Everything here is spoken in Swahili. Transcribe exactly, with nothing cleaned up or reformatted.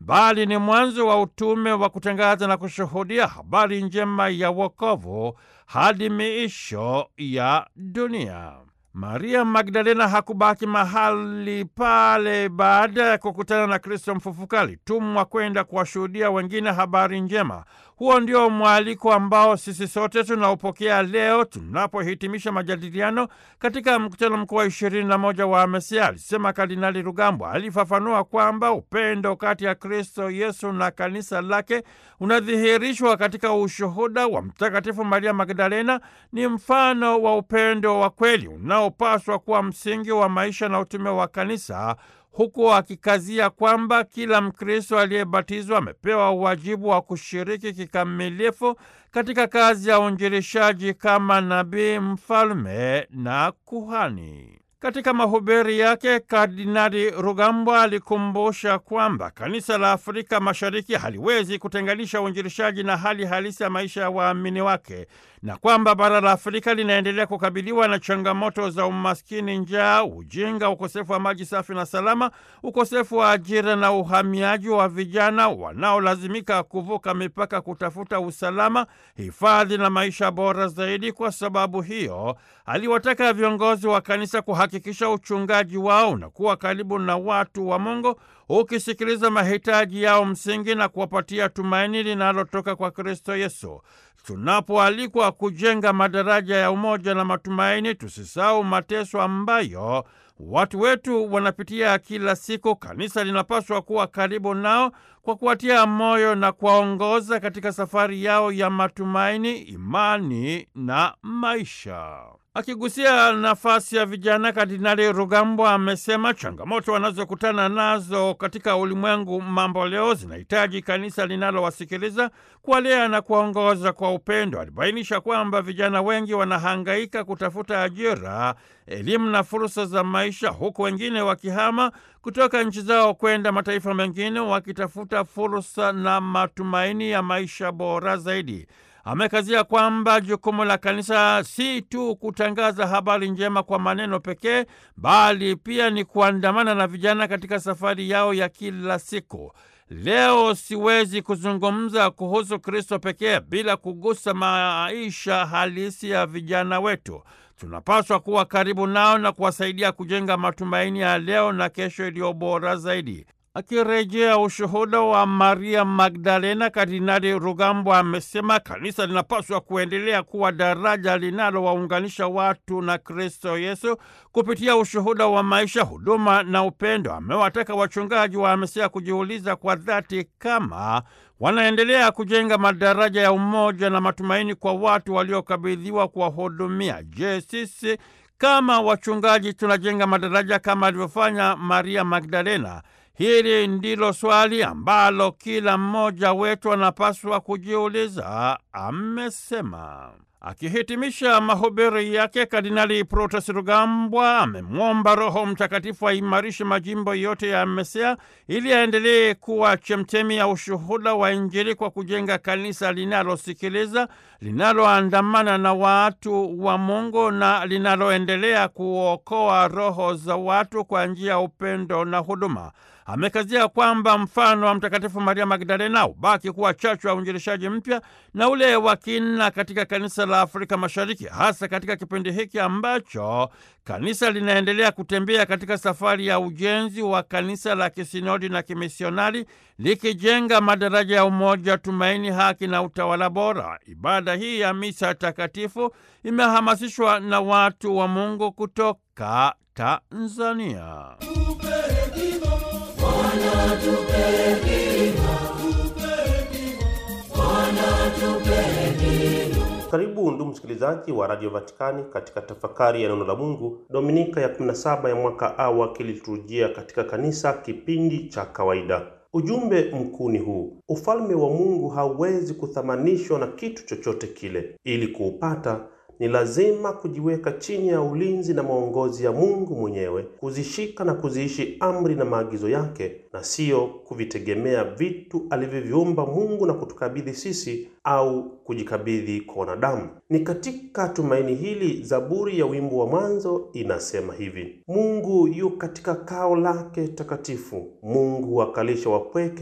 bali ni mwanzo wa utume wa kutangaza na kushuhudia habari njema ya wokovu hadi miisho ya dunia. Maria Magdalena hakubaki mahali pale baada ya kukutana na Kristo mfufuka. Alitumwa kwenda kuwashuhudia wengine habari njema. Huo ndio mwaliko ambao sisi sote tunaupokea leo tunapohitimisha majadiliano katika mkutano mkuu wa ishirini na moja wa AMESEA, alisema Kardinali Rugambwa. Alifafanua kwamba upendo kati ya Kristo Yesu na kanisa lake unadhihirishwa katika ushuhuda wa Mtakatifu Maria Magdalena. Ni mfano wa upendo wa kweli unaopaswa kuwa msingi wa maisha na utume wa kanisa, huku akikazia kwamba kila Mkristo aliyebatizwa amepewa wajibu wa kushiriki kikamilifu katika kazi ya uinjilishaji kama nabii, mfalme na kuhani. Katika mahubiri yake, Kardinali Rugambwa alikumbusha kwamba kanisa la Afrika Mashariki haliwezi kutenganisha uinjilishaji na hali halisi ya maisha ya waamini wake, na kwamba bara la Afrika linaendelea kukabiliwa na changamoto za umaskini, njaa, ujinga, ukosefu wa maji safi na salama, ukosefu wa ajira na uhamiaji wa vijana wanaolazimika kuvuka mipaka kutafuta usalama, hifadhi na maisha bora zaidi. Kwa sababu hiyo, aliwataka viongozi wa kanisa kuhakikisha uchungaji wao unakuwa karibu na watu wa Mungu, ukisikiliza mahitaji yao msingi na kuwapatia tumaini linalotoka kwa Kristo Yesu. Tunapoalikwa kujenga madaraja ya umoja na matumaini, tusisahau mateso ambayo watu wetu wanapitia kila siku. Kanisa linapaswa kuwa karibu nao kwa kuwatia moyo na kuwaongoza katika safari yao ya matumaini, imani na maisha. Akigusia nafasi ya vijana, Kardinali Rugambwa amesema changamoto wanazokutana nazo katika ulimwengu mambo leo zinahitaji kanisa linalowasikiliza, kuwalea na kuwaongoza kwa upendo. Alibainisha kwamba vijana wengi wanahangaika kutafuta ajira, elimu na fursa za maisha, huku wengine wakihama kutoka nchi zao kwenda mataifa mengine wakitafuta fursa na matumaini ya maisha bora zaidi. Amekazia kwamba jukumu la kanisa si tu kutangaza habari njema kwa maneno pekee, bali pia ni kuandamana na vijana katika safari yao ya kila siku. Leo siwezi kuzungumza kuhusu Kristo pekee bila kugusa maisha halisi ya vijana wetu. Tunapaswa kuwa karibu nao na kuwasaidia kujenga matumaini ya leo na kesho iliyo bora zaidi. Akirejea ushuhuda wa Maria Magdalena, Kardinali Rugambwa amesema kanisa linapaswa kuendelea kuwa daraja linalowaunganisha watu na Kristo Yesu kupitia ushuhuda wa maisha, huduma na upendo. Amewataka wachungaji wa AMESEA kujiuliza kwa dhati kama wanaendelea kujenga madaraja ya umoja na matumaini kwa watu waliokabidhiwa kuwahudumia. Je, sisi kama wachungaji tunajenga madaraja kama alivyofanya Maria Magdalena? Hili ndilo swali ambalo kila mmoja wetu anapaswa kujiuliza, amesema. Akihitimisha mahubiri yake, Kardinali Protasi Rugambwa amemwomba Roho Mtakatifu aimarishe majimbo yote ya AMESEA ili aendelee kuwa chemchemi ya ushuhuda wa Injili kwa kujenga kanisa linalosikiliza, linaloandamana na watu wa Mungu na linaloendelea kuokoa roho za watu kwa njia ya upendo na huduma. Amekazia kwamba mfano wa Mtakatifu Maria Magdalena ubaki kuwa chachu ya uinjilishaji mpya na ule wa kina katika kanisa la Afrika Mashariki, hasa katika kipindi hiki ambacho kanisa linaendelea kutembea katika safari ya ujenzi wa kanisa la kisinodi na kimisionari, likijenga madaraja ya umoja, tumaini, haki na utawala bora. Ibada hii ya misa takatifu imehamasishwa na watu wa Mungu kutoka Tanzania. Karibu ndugu msikilizaji wa Radio Vatikani katika tafakari ya neno la Mungu, Dominika ya kumi na saba ya mwaka A wa kiliturujia katika kanisa, kipindi cha kawaida. Ujumbe mkuu ni huu: ufalme wa Mungu hauwezi kuthamanishwa na kitu chochote kile. Ili kuupata ni lazima kujiweka chini ya ulinzi na maongozi ya Mungu mwenyewe, kuzishika na kuziishi amri na maagizo yake, na sio kuvitegemea vitu alivyoviumba Mungu na kutukabidhi sisi au kujikabidhi kwa wanadamu. Ni katika tumaini hili Zaburi ya wimbo wa mwanzo inasema hivi: Mungu yu katika kao lake takatifu, Mungu wakalisha wapweke